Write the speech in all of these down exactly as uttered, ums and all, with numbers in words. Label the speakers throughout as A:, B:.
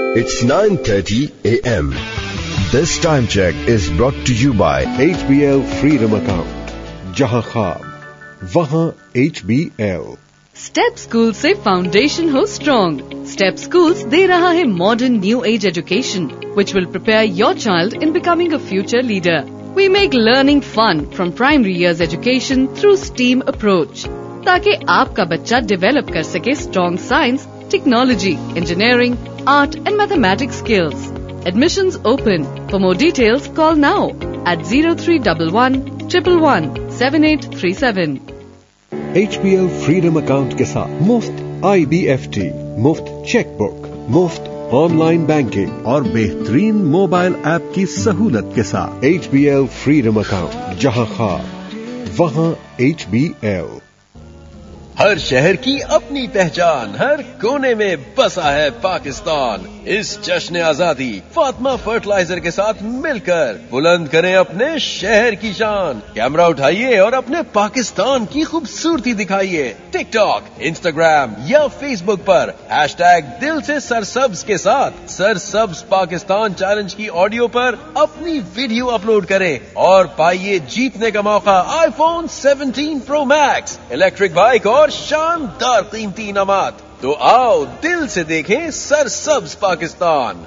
A: It's nine thirty a m This time check is brought to you by
B: H B L Freedom Account. जहां ख्वाब वहां H B L.
C: Step school से foundation हो strong. Step schools दे रहा है modern new age education which will prepare your child in becoming a future leader. We make learning fun from primary years education through steam approach, ताकि आपका बच्चा develop कर सके strong science, technology, engineering, art and mathematics skills. Admissions open. For more details, call now at zero three one one, one one one, seven eight three seven.
B: H B L Freedom Account के साथ मुफ्त I B F T, मुफ्त chequebook, मुफ्त online banking और बेहतरीन mobile app की सहूलत के साथ H B L Freedom Account. जहां ख्वाब वहां H B L.
D: हर शहर की अपनी पहचान, हर कोने में बसा है पाकिस्तान. इस जश्न आजादी फातिमा फर्टिलाइजर के साथ मिलकर बुलंद करें अपने शहर की शान. कैमरा उठाइए और अपने पाकिस्तान की खूबसूरती दिखाइए. टिकटॉक, इंस्टाग्राम या फेसबुक पर हैशटैग दिल से सरसब्ज के साथ सरसब्ज पाकिस्तान चैलेंज की ऑडियो पर अपनी वीडियो अपलोड करें और पाइए जीतने का मौका iPhone seventeen pro max, electric bike और शानदार कीमती इनामात. तो आओ दिल से देखें सरसब्ज Pakistan.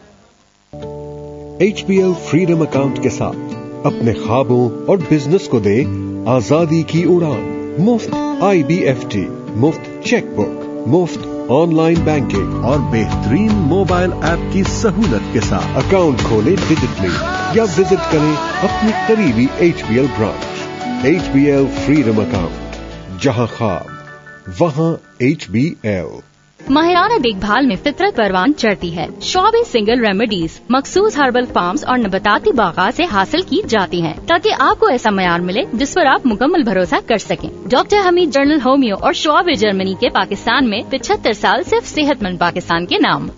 B: H B L Freedom Account के साथ अपने ख्वाबों और बिजनेस को दे आजादी की उड़ान. मुफ्त I B F T, मुफ्त चेकबुक, मुफ्त ऑनलाइन बैंकिंग और बेहतरीन मोबाइल ऐप की सहूलत के साथ अकाउंट खोलें डिजिटली या विजिट करें अपनी करीबी H B L branch. H B L Freedom Account. जहां ख्वाब वहां H B L.
E: माहिराना देखभाल में फितरत परवान चढ़ती है. शॉबी सिंगल रेमेडीज मखसूस हर्बल फार्म्स और नबाताती बागात से हासिल की जाती हैं, ताकि आपको ऐसा मयार मिले जिस पर आप मुकम्मल भरोसा कर सकें. डॉक्टर हमीद जर्नल होमियो और शॉबी जर्मनी के पाकिस्तान में पिछहत्तर साल सिर्फ सेहतमंद पाकिस्तान के नाम.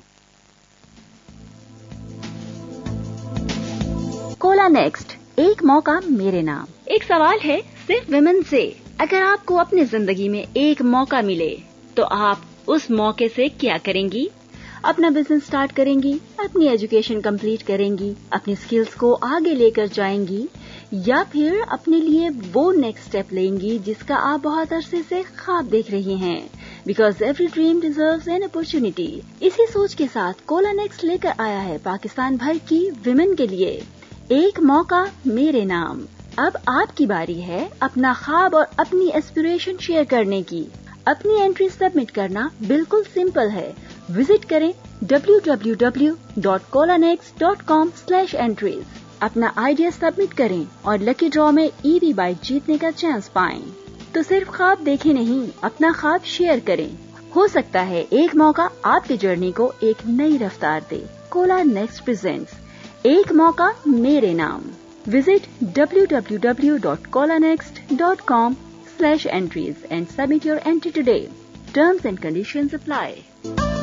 F: कोला नेक्स्ट, एक मौका मेरे नाम. एक सवाल है सिर्फ विमेन से. अगर आपको अपनी जिंदगी में एक मौका मिले तो आप उस मौके से क्या करेंगी? अपना बिजनेस स्टार्ट करेंगी, अपनी एजुकेशन कंप्लीट करेंगी, अपनी स्किल्स को आगे लेकर जाएंगी, या फिर अपने लिए वो नेक्स्ट स्टेप लेंगी जिसका आप बहुत अरसे से ख्वाब देख रही हैं. Because every dream deserves an opportunity. इसी सोच के साथ कोला नेक्स्ट लेकर आया है पाकिस्तान भर की विमेन के लिए एक मौका मेरे नाम. अब आपकी बारी है अपना ख्वाब और अपनी एस्पिरेशन शेयर करने की. अपनी एंट्री सबमिट करना बिल्कुल सिंपल है. विजिट करें W W W dot Cola next dot com slash entries. अपना आइडिया सबमिट करें और लकी ड्रॉ में ईवी बाइक जीतने का चांस पाएं. तो सिर्फ ख्वाब देखें नहीं, अपना ख्वाब शेयर करें. हो सकता है एक मौका आपकी जर्नी को एक नई रफ्तार दे. कोला नेक्स्ट प्रेजेंट्स एक मौका मेरे नाम. Visit w w w dot kola next dot com slash entries and submit your entry today. Terms and conditions apply.